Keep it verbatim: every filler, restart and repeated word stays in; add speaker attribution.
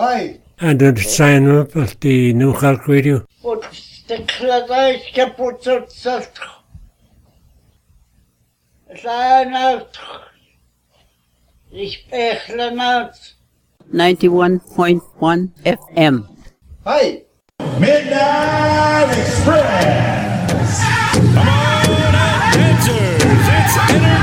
Speaker 1: Ai.
Speaker 2: And the sign up at the New Cork Radio.
Speaker 1: But the cladais kaput out salt. Sign out. Ich bechlen out.
Speaker 3: ninety-one point one F M.
Speaker 1: Ai.
Speaker 4: Midnight Express. Come on, dancers. It's entertainment.